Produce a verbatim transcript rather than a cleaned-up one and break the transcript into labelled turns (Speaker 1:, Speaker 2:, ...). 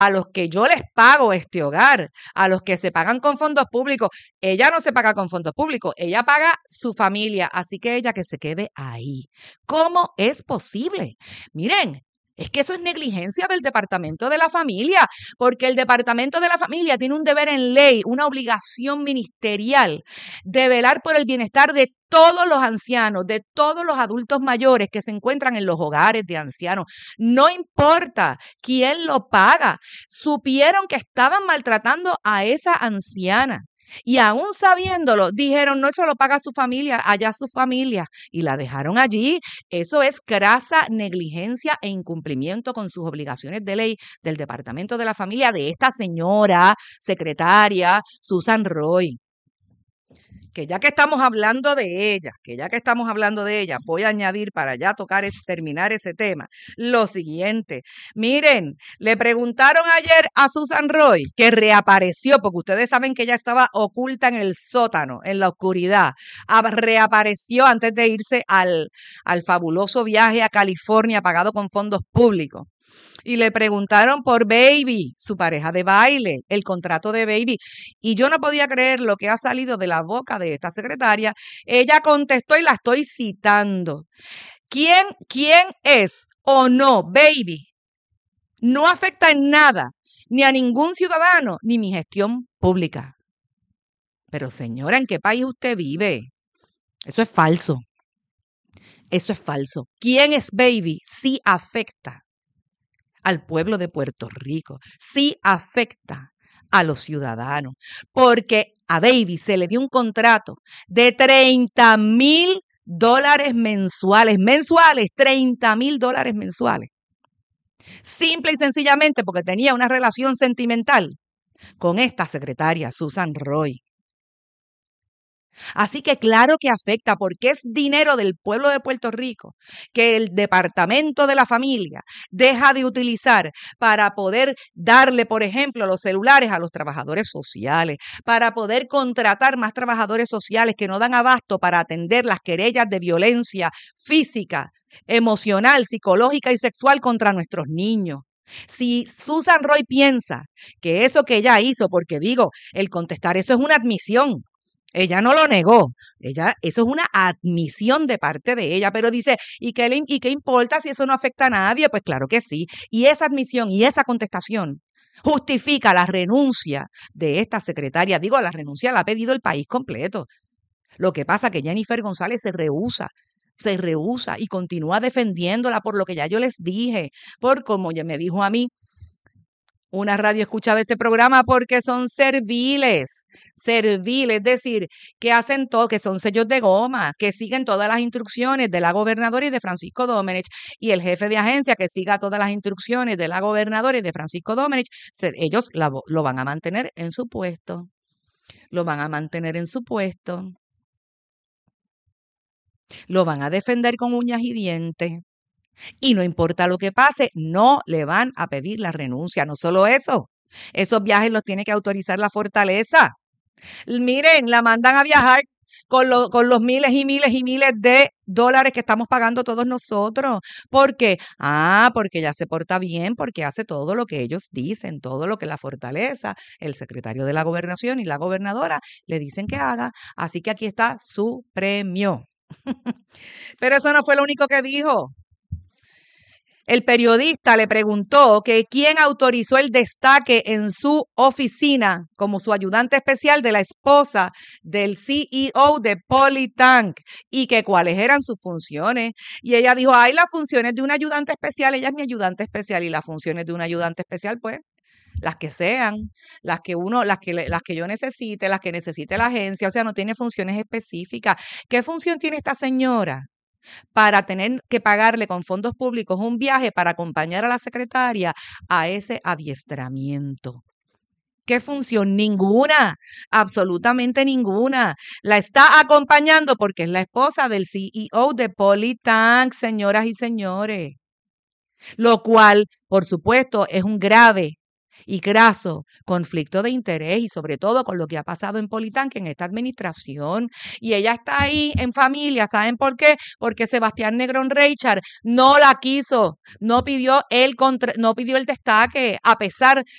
Speaker 1: a los que yo les pago este hogar, a los que se pagan con fondos públicos. Ella no se paga con fondos públicos, ella paga su familia, así que ella que se quede ahí. ¿Cómo es posible? Miren, es que eso es negligencia del Departamento de la Familia, porque el Departamento de la Familia tiene un deber en ley, una obligación ministerial de velar por el bienestar de todos los ancianos, de todos los adultos mayores que se encuentran en los hogares de ancianos. No importa quién lo paga. Supieron que estaban maltratando a esa anciana. Y aún sabiéndolo, dijeron, no, eso lo paga su familia, allá su familia, y la dejaron allí. Eso es crasa negligencia e incumplimiento con sus obligaciones de ley del Departamento de la Familia de esta señora secretaria Susan Roy. Que ya que estamos hablando de ella, que ya que estamos hablando de ella, voy a añadir para ya tocar, es, terminar ese tema, lo siguiente. Miren, le preguntaron ayer a Susan Roy, que reapareció, porque ustedes saben que ella estaba oculta en el sótano, en la oscuridad. Reapareció antes de irse al, al fabuloso viaje a California pagado con fondos públicos. Y le preguntaron por Baby, su pareja de baile, el contrato de Baby. Y yo no podía creer lo que ha salido de la boca de esta secretaria. Ella contestó y la estoy citando. ¿Quién, quién es o no Baby? No afecta en nada ni a ningún ciudadano ni mi gestión pública. Pero señora, ¿en qué país usted vive? Eso es falso. Eso es falso. ¿Quién es Baby? Sí afecta al pueblo de Puerto Rico, sí afecta a los ciudadanos, porque a Baby se le dio un contrato de treinta mil dólares mensuales, mensuales, treinta mil dólares mensuales, simple y sencillamente porque tenía una relación sentimental con esta secretaria Susan Roy. Así que claro que afecta, porque es dinero del pueblo de Puerto Rico que el Departamento de la Familia deja de utilizar para poder darle, por ejemplo, los celulares a los trabajadores sociales, para poder contratar más trabajadores sociales que no dan abasto para atender las querellas de violencia física, emocional, psicológica y sexual contra nuestros niños. Si Susan Roy piensa que eso que ella hizo, porque digo, el contestar eso es una admisión. Ella no lo negó, ella, eso es una admisión de parte de ella, pero dice, ¿y qué, le, ¿y qué importa si eso no afecta a nadie? Pues claro que sí, y esa admisión y esa contestación justifica la renuncia de esta secretaria. Digo, la renuncia la ha pedido el país completo. Lo que pasa es que Jennifer González se rehúsa, se rehúsa y continúa defendiéndola por lo que ya yo les dije, por como ya me dijo a mí una radio escucha de este programa, porque son serviles, serviles, es decir, que hacen todo, que son sellos de goma, que siguen todas las instrucciones de la gobernadora y de Francisco Domenech, y el jefe de agencia que siga todas las instrucciones de la gobernadora y de Francisco Domenech, se, ellos la, lo van a mantener en su puesto, lo van a mantener en su puesto, lo van a defender con uñas y dientes. Y no importa lo que pase, no le van a pedir la renuncia. No solo eso, esos viajes los tiene que autorizar la Fortaleza. Miren, la mandan a viajar con, lo, con los miles y miles y miles de dólares que estamos pagando todos nosotros. ¿Por qué? Ah, porque ella se porta bien, porque hace todo lo que ellos dicen, todo lo que la Fortaleza, el secretario de la Gobernación y la gobernadora le dicen que haga. Así que aquí está su premio. Pero eso no fue lo único que dijo. El periodista le preguntó que quién autorizó el destaque en su oficina como su ayudante especial de la esposa del C E O de Polytank y que cuáles eran sus funciones. Y ella dijo, ay, las funciones de un ayudante especial, ella es mi ayudante especial, y las funciones de un ayudante especial, pues, las que sean, las que uno, las que, las que yo necesite, las que necesite la agencia, o sea, no tiene funciones específicas. ¿Qué función tiene esta señora para tener que pagarle con fondos públicos un viaje para acompañar a la secretaria a ese adiestramiento? ¿Qué función? Ninguna, absolutamente ninguna. La está acompañando porque es la esposa del C E O de Polytank, señoras y señores. Lo cual, por supuesto, es un grave y graso conflicto de interés, y sobre todo con lo que ha pasado en Polytank en esta administración. Y ella está ahí en familia, ¿saben por qué? Porque Sebastián Negrón Reichard no la quiso, no pidió el contra, no pidió el destaque, a pesar